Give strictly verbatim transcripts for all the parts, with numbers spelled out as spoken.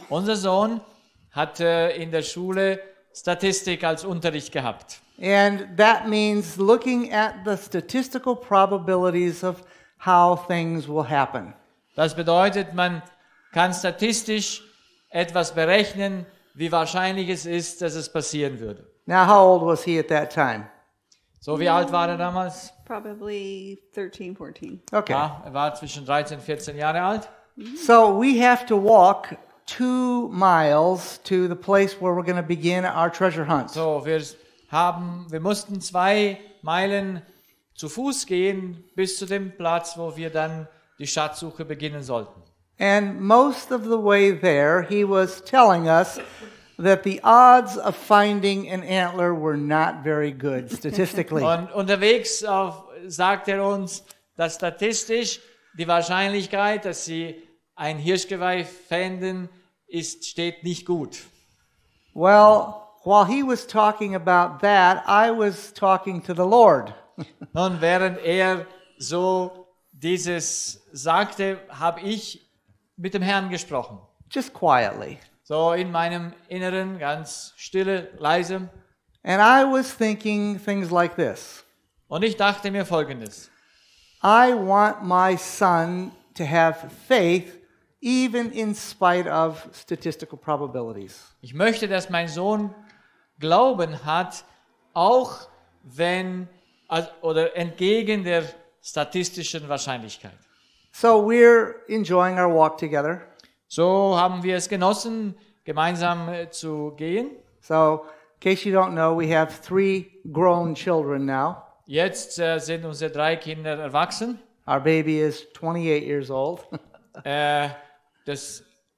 Unser Sohn hat äh, in der Schule Statistik als Unterricht gehabt. And that means looking at the statistical probabilities of how things will happen. Das bedeutet, man kann statistisch etwas berechnen, wie wahrscheinlich es ist, dass es passieren würde. Now, how old was he at that time? So, wie alt war er damals? Probably thirteen, fourteen. Okay. Ja, er war zwischen dreizehn und vierzehn Jahre alt. So we have to walk two miles to the place where we're going to begin our treasure hunt. So, wir haben, wir mussten zwei Meilen zu Fuß gehen bis zu dem Platz, wo wir dann die Schatzsuche beginnen sollten. And most of the way there, he was telling us that the odds of finding an antler were not very good statistically. Und unterwegs auf, sagt er uns, dass statistisch die Wahrscheinlichkeit, dass sie ein Hirschgeweih fänden, ist, steht nicht gut. Well, while he was talking about that, I was talking to the Lord. Nun, während er so dieses sagte, habe ich mit dem Herrn gesprochen. Just quietly. So in meinem Inneren, ganz stille, leise. And I was thinking things like this. Und ich dachte mir Folgendes. I want my son to have faith even in spite of statistical probabilities. Ich möchte, dass mein Sohn Glauben hat, auch wenn, also, oder entgegen der statistischen Wahrscheinlichkeit. So we're enjoying our walk together. So haben wir es genossen, gemeinsam äh, zu gehen. So, in case you don't know, we have three grown children now. Jetzt äh, sind unsere drei Kinder erwachsen. Our baby is twenty-eight years old. Äh, das,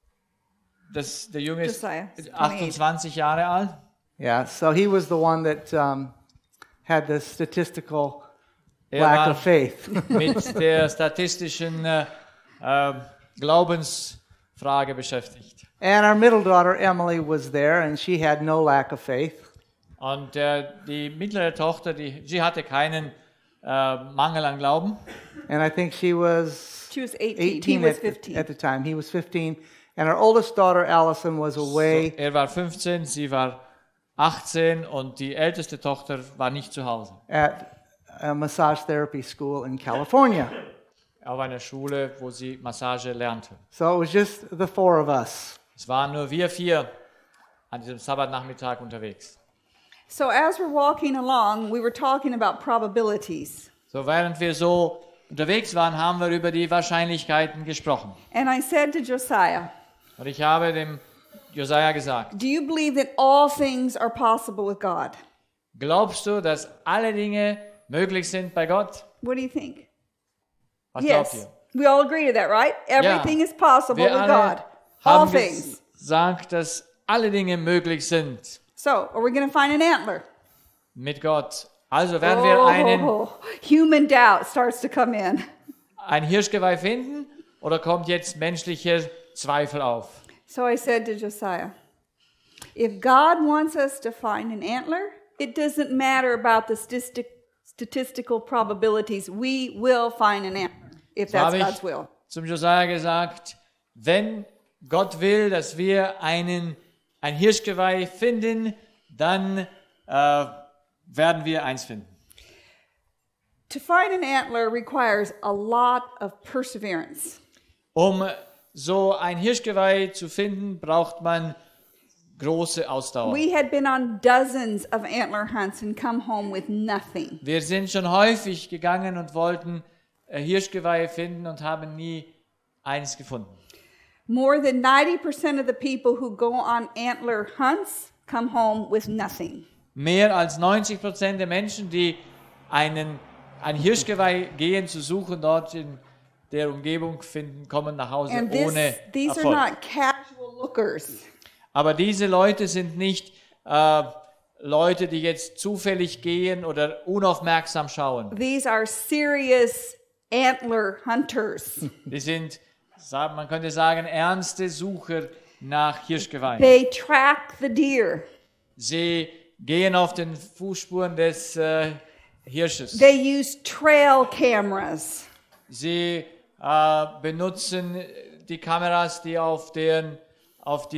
das, der Junge ist Josiah is achtundzwanzig Jahre alt. Yeah, so he was the one that um, had the statistical Er lack war of faith. mit der statistischen äh, äh, Glaubensfrage beschäftigt. And our middle daughter Emily was there, and she had no lack of faith. Und äh, die mittlere Tochter, die, sie hatte keinen äh, Mangel an Glauben. And I think she was She was eighteen. eighteen He was at, the, fifteen. at the time. He was fifteen. And our oldest daughter Allison was away. So, er war fünfzehn, sie war achtzehn und die älteste Tochter war nicht zu Hause. At a massage therapy school in California. Auf einer Schule, wo sie Massage lernte. So it was just the four of us. Es waren nur wir vier an diesem Sabbatnachmittag unterwegs. So as we're walking along, we were talking about probabilities. So während wir so unterwegs waren, haben wir über die Wahrscheinlichkeiten gesprochen. And I said to Josiah, Und ich habe dem Josiah gesagt, do you believe that all things are possible with God? glaubst du, dass alle Dinge möglich sind bei Gott? What do you think? Was glaubt Yes. ihr? We all agree to that, right? Everything is possible Wir with alle God. All haben things. gesagt, dass alle Dinge möglich sind So, are we going to find an antler? mit Gott. Also werden wir einen, Oh, human doubt starts to come in. ein Hirschgeweih finden oder kommt jetzt menschlicher Zweifel auf? So I said to Josiah, if God wants us to find an antler, it doesn't matter about the statistic, statistical probabilities. We will find an antler, if So that's habe ich God's will. zum Josiah gesagt, wenn Gott will, dass wir einen, ein Hirschgeweih finden, dann äh, werden wir eins finden. To find an antler requires a lot of perseverance. Um so ein Hirschgeweih zu finden, braucht man große Ausdauer. We had been on dozens of antler hunts and come home with nothing. Wir sind schon häufig gegangen und wollten äh, Hirschgeweihe finden und haben nie eines gefunden. More than ninety percent of the people who go on antler hunts come home with nothing. Mehr als neunzig Prozent der Menschen, die einen, ein Hirschgeweih gehen zu suchen, dort in der Umgebung finden, kommen nach Hause And this, ohne these are Erfolg. not casual lookers. Aber diese Leute sind nicht äh, Leute, die jetzt zufällig gehen oder unaufmerksam schauen. These are serious antler hunters. Die sind, man könnte sagen, ernste Sucher nach Hirschgeweihen. They track the deer. Sie gehen auf den Fußspuren des äh, Hirsches. They use trail cameras. Sie äh, benutzen die Kameras, die auf den auf die